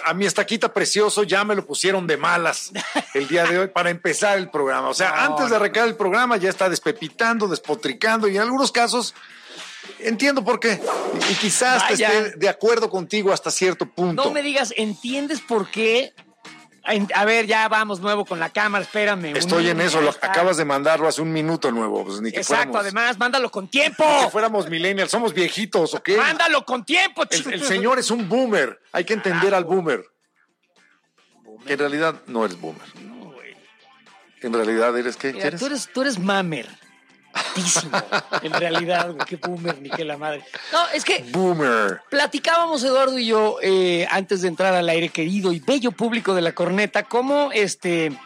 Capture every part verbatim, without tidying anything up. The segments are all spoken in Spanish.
a mi estaquita precioso ya me lo pusieron de malas el día de hoy para empezar el programa. O sea, no, antes de arrancar el programa ya está despepitando, despotricando y en algunos casos entiendo por qué. Y, y quizás Vaya. esté de acuerdo contigo hasta cierto punto. No me digas, ¿entiendes por qué? A ver, ya vamos nuevo con la cámara, espérame. Estoy en eso, lo, acabas de mandarlo hace un minuto nuevo. Pues ni que Exacto, fuéramos, además, mándalo con tiempo. Ni que fuéramos millennials, somos viejitos, ¿ok? Mándalo con tiempo, chico. El, el señor es un boomer, hay que entender al boomer. ¿Boomer? Que en realidad no eres boomer. No, güey. En realidad eres, ¿qué? Mira, ¿Quieres? Tú eres, tú eres mamer. En realidad, güey, qué boomer, ni qué la madre. No, es que boomer. Platicábamos Eduardo y yo eh, antes de entrar al aire, querido y bello público de La Corneta, cómo este,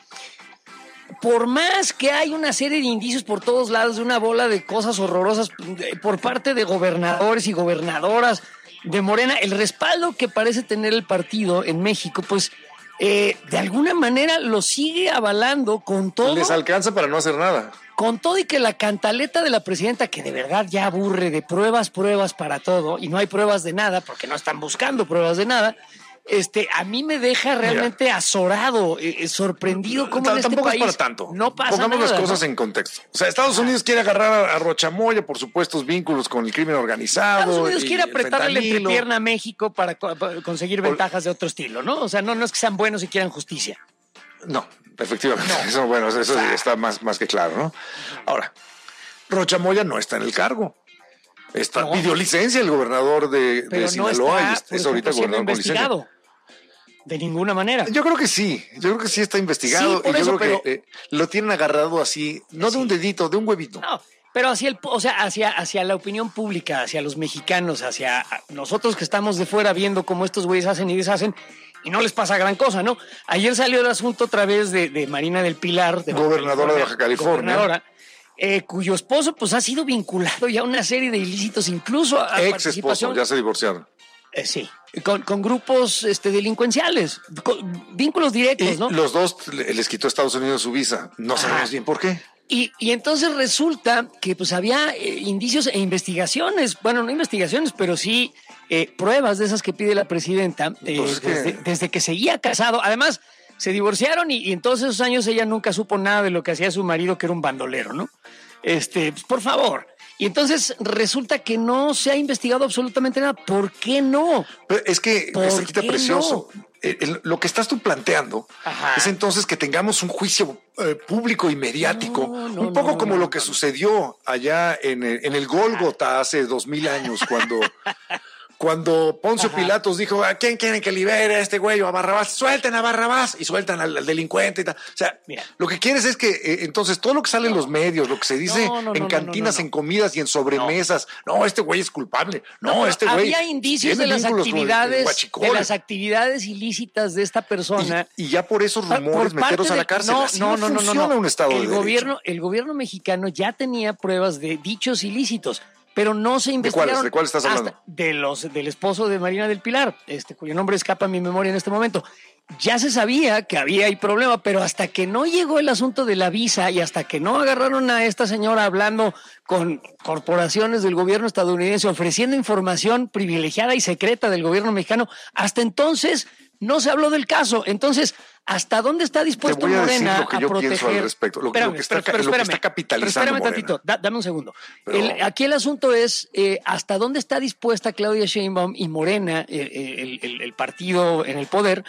por más que hay una serie de indicios por todos lados de una bola de cosas horrorosas por parte de gobernadores y gobernadoras de Morena, el respaldo que parece tener el partido en México, pues eh, de alguna manera lo sigue avalando con todo. Les alcanza para no hacer nada. Con todo y que la cantaleta de la presidenta, que de verdad ya aburre de pruebas, pruebas para todo, y no hay pruebas de nada, porque no están buscando pruebas de nada, este, a mí me deja realmente Mira, azorado, eh, sorprendido cómo T- en este Tampoco país es para tanto. No pasa Pongamos nada, las cosas ¿no? en contexto. O sea, Estados Unidos quiere agarrar a, a Rochamoya por supuestos vínculos con el crimen organizado. Estados Unidos y quiere apretarle la fentanilo. entrepierna a México para, co- para conseguir ventajas de otro estilo, ¿no? O sea, no, no es que sean buenos y quieran justicia. No, efectivamente. No. Eso, bueno, eso está más, más que claro, ¿no? Ahora, Rochamoya no está en el cargo. Está, No. pidió licencia el gobernador de, Pero de Sinaloa no está, y es, por es ahorita ejemplo, siendo gobernador con licencia. investigado. De ninguna manera. Yo creo que sí, yo creo que sí está investigado Sí, por y yo eso, creo pero- que eh, lo tienen agarrado así, no Sí. de un dedito, de un huevito. No, pero hacia el, o sea, hacia, hacia la opinión pública, hacia los mexicanos, hacia nosotros que estamos de fuera viendo cómo estos güeyes hacen y deshacen, y no les pasa gran cosa, ¿no? Ayer salió el asunto otra vez de, de Marina del Pilar, de Gobernadora de Baja California. gobernadora, eh, cuyo esposo pues ha sido vinculado ya a una serie de ilícitos, incluso a, a Ex participación. esposo, ya se divorciaron. Eh, sí, con, con grupos este, delincuenciales, con vínculos directos, Y ¿no? los dos le- les quitó a Estados Unidos su visa. No Ajá. sabemos bien por qué. Y, y entonces resulta que pues había eh, indicios e investigaciones, bueno, no investigaciones, pero sí eh, pruebas de esas que pide la presidenta eh, Pues es que- desde, desde que seguía casado. Además, se divorciaron y, y en todos esos años ella nunca supo nada de lo que hacía su marido, que era un bandolero, ¿no? Este, pues, por favor. Y entonces resulta que no se ha investigado absolutamente nada. ¿Por qué no? Pero es que ¿Por se quita qué precioso. Eh, el- lo que estás tú planteando Ajá. es entonces que tengamos un juicio eh, público y mediático, No, no, un poco no, como no, lo que no. sucedió allá en el, en el Gólgota hace dos mil años, cuando, cuando Poncio Ajá. Pilatos dijo: ¿a quién quieren que libere a este güey o a Barrabás? Suelten a Barrabás, y sueltan al, al delincuente y tal. O sea, Mira. lo que quieres es que eh, entonces todo lo que sale en los medios, lo que se dice No, no, en no, cantinas, no, no, no. en comidas y en sobremesas, no, este güey es culpable, no, pero este güey había indicios tiene de las vínculos con el- el actividades, huachicol. de las actividades ilícitas de esta persona. Y, y ya por esos Pa- rumores por meterlos parte a la de- cárcel. No, Así no, no, no, no, funciona no. un Estado el de Derecho. gobierno, el gobierno mexicano ya tenía pruebas de dichos ilícitos, pero no se investigaron. cuáles? ¿De cuáles estás hablando? hasta- de los del esposo de Marina del Pilar, este cuyo nombre escapa a mi memoria en este momento. Ya se sabía que había ahí problema, pero hasta que no llegó el asunto de la visa y hasta que no agarraron a esta señora hablando con corporaciones del gobierno estadounidense ofreciendo información privilegiada y secreta del gobierno mexicano, hasta entonces no se habló del caso. Entonces, ¿hasta dónde está Te dispuesto voy a decir Morena lo que a yo proteger? pienso al respecto, lo, que- lo que está, pero- pero lo que espérame, está capitalizando pero espérame Morena. tantito, da- dame un segundo. Pero- El- aquí el asunto es eh, hasta dónde está dispuesta Claudia Sheinbaum y Morena, eh, el, el- el partido en el poder,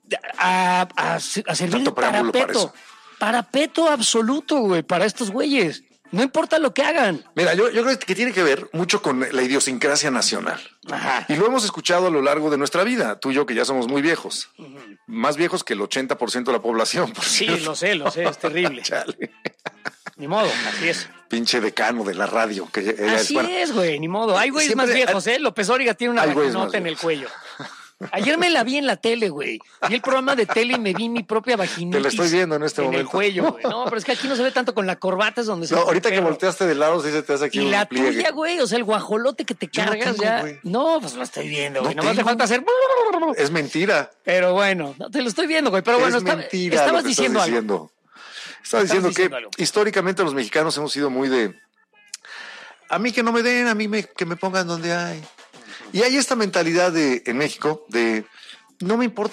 a, a, a servir de Tanto preámbulo para parapeto. eso. Parapeto absoluto, güey, para estos güeyes. No importa lo que hagan. Mira, yo, yo creo que tiene que ver mucho con la idiosincrasia nacional. Ajá. Y lo hemos escuchado a lo largo de nuestra vida, tú y yo que ya somos muy viejos. Más viejos que el ochenta por ciento de la población. Por Sí, cierto. lo sé, lo sé, es terrible. Chale. Ni modo, así es. Pinche decano de la radio. Que ella Así bueno, es, güey, ni modo. Hay güeyes Siempre- más viejos, ¿eh? López Origa tiene una Hay güeyes vaginota más en el viejos. cuello. Ayer me la vi en la tele, güey. Vi el programa de tele y me vi mi propia vaginita. Te la estoy viendo en este en momento. el cuello, güey. No, pero es que aquí no se ve tanto con la corbata, es donde se No, ve ahorita el que perro. volteaste de lado, sí se te hace aquí Y un la pliegue. tuya, güey, o sea, el guajolote que te Yo no cargas tengo, ya. güey. No, pues lo estoy viendo, No güey. Nomás le tengo. falta hacer. Es mentira. Pero bueno, no, te lo estoy viendo, güey. Pero bueno, es está- mentira estabas lo que diciendo estás algo. diciendo. Estaba diciendo que diciendo algo. históricamente los mexicanos hemos sido muy de a mí que no me den, a mí me, que me pongan donde hay. Y hay esta mentalidad de en México de no me importa